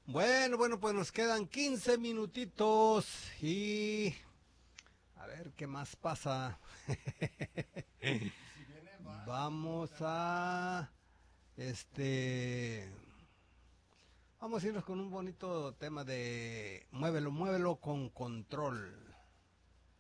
Bueno, pues nos quedan 15 minutitos y a ver qué más pasa. Vamos a este vamos a irnos con un bonito tema de muévelo, muévelo con control.